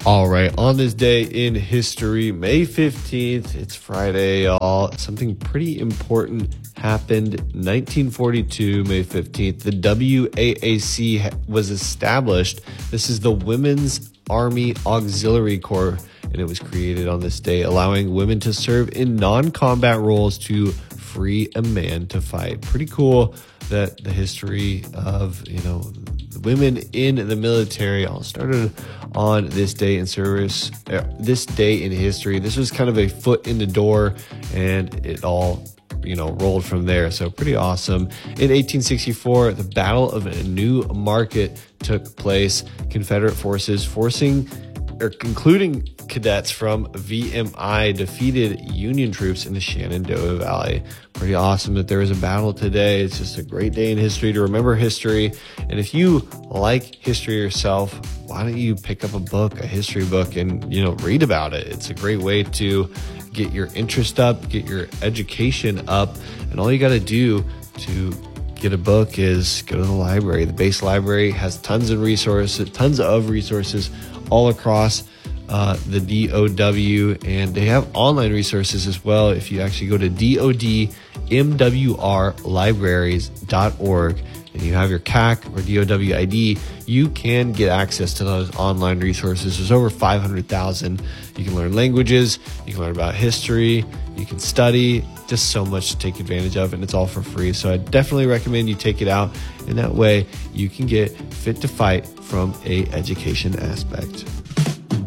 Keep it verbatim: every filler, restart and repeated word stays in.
All right, on this day in history, May fifteenth, it's Friday, y'all. Something pretty important happened. nineteen forty-two, May fifteenth, the W A A C was established. This is the Women's Army Auxiliary Corps, and it was created on this day, allowing women to serve in non-combat roles to free a man to fight. Pretty cool that the history of, you know, women in the military all started on this day in service, uh, this day in history. This was kind of a foot in the door, and it all, you know, rolled from there. So pretty awesome. In eighteen sixty-four, the Battle of New Market took place. Confederate forces forcing or concluding cadets from V M I defeated Union troops in the Shenandoah Valley. Pretty awesome that there is a battle today. It's just a great day in history to remember history. And if you like history yourself, why don't you pick up a book, a history book, and, you know, read about it? It's a great way to get your interest up, get your education up. And all you got to do to get a book is go to the library. The Base Library has tons of resources, tons of resources all across uh, the D O W, and they have online resources as well. If you actually go to D O D M W R libraries dot org and you have your C A C or D O W I D, you can get access to those online resources. There's over five hundred thousand. You can learn languages, you can learn about history, you can study, just so much to take advantage of, and it's all for free. So I definitely recommend you take it out, and that way you can get fit to fight from a education aspect.